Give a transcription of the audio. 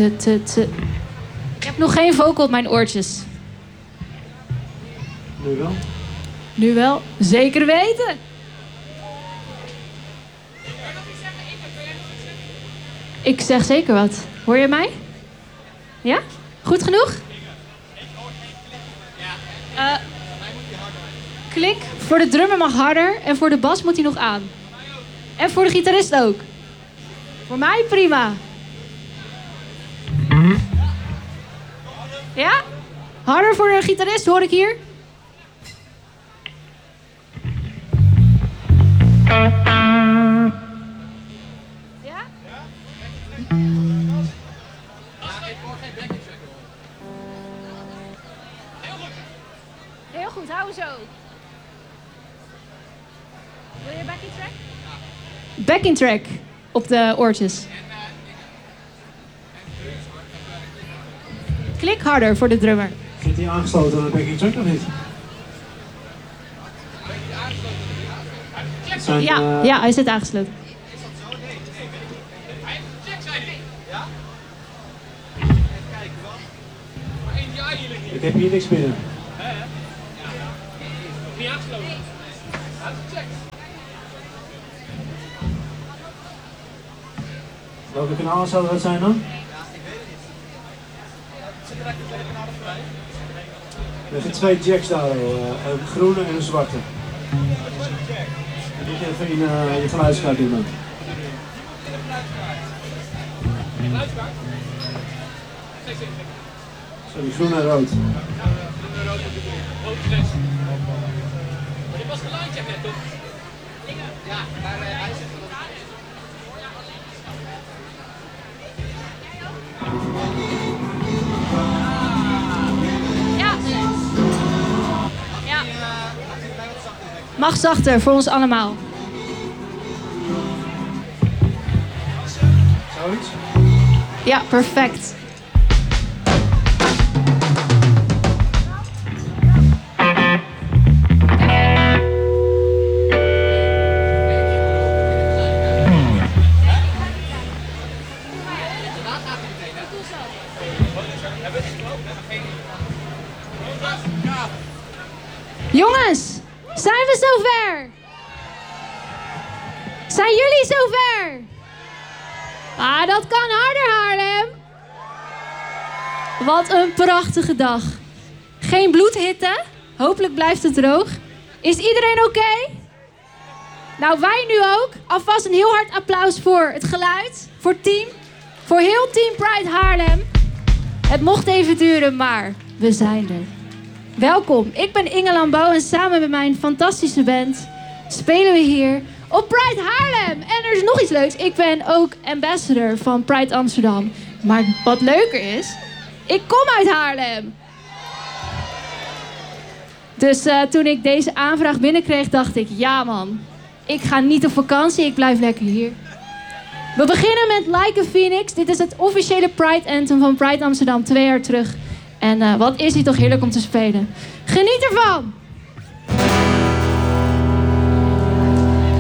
Ik heb nog geen vocal op mijn oortjes. Nu wel? Nu wel. Zeker weten. Ik zeg zeker wat. Hoor je mij? Ja? Goed genoeg? Klik. Voor de drummer mag harder. En voor de bas moet hij nog aan. En voor de gitarist ook. Voor mij prima. Ja? Harder voor de gitarist hoor ik hier. Ja? Heel goed, hou zo. Wil je backing track? Backing track op de oortjes. Klik harder voor de drummer. Zit hij aangesloten aan de backing track of niet? Ja, hij zit aangesloten. Ik heb hier niks binnen. Niet aangesloten. Welke kanalen zouden dat zijn dan? Er zitten 2 jacks daar, een groene en een zwarte. En moet je even in je geluidskaart doen dan. Sorry, groen en rood. Je was geluidje net toch? Ja, maar hij zegt dat het... Ja. Ja. Mag zachter voor ons allemaal. Zoiets? Ja, perfect. Jongens, zijn we zover? Zijn jullie zover? Ah, dat kan harder, Haarlem. Wat een prachtige dag. Geen bloedhitte. Hopelijk blijft het droog. Is iedereen oké? Nou, wij nu ook. Alvast een heel hard applaus voor het geluid. Voor het team. Voor heel Team Pride Haarlem. Het mocht even duren, maar we zijn er. Welkom, ik ben Inge Lambouw en samen met mijn fantastische band spelen we hier op Pride Haarlem. En er is nog iets leuks, ik ben ook ambassador van Pride Amsterdam. Maar wat leuker is, ik kom uit Haarlem. Dus toen ik deze aanvraag binnenkreeg, dacht ik, ja man, ik ga niet op vakantie, ik blijf lekker hier. We beginnen met Like a Phoenix. Dit is het officiële Pride Anthem van Pride Amsterdam 2 jaar terug. En wat is die toch heerlijk om te spelen. Geniet ervan!